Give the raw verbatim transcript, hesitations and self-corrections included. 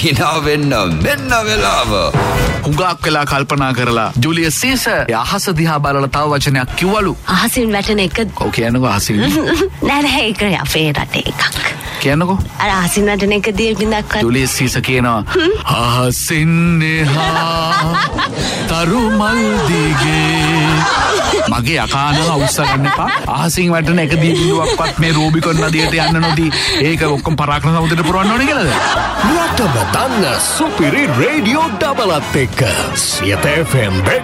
hina wenna menna welawa. හුඟක් වෙලා කල්පනා කරලා ජූලියස් සීසර් අහස දිහා බලලා තව වචනයක් කිව්වලු. අහසින් වැටෙන එක. ඔව් කියන්නකෝ අහසින්. නෑ නෑ ඒක අපේ රටේ එකක්. කියන්නකෝ. අර අහසින් වැටෙන එක දීපින්දක්වත්. ජූලියස් සීසර් කියනවා අහසින් එහා තරු මල් දිගේ. මගේ අකානව උස්ස ගන්න එපා. අහසින් වැටෙන එක දීපින්දුවක්වත් මේ රූබිකොන් නදියට යන්න නොදී ඒක ඔක්කොම පරාක්‍රම සමුද්‍රයට පුරවන්න ඕනේ කියලාද? රටම දන්න සුපිරි රේඩියෝ ඩබලත් එක්ක සියත එෆ් එම්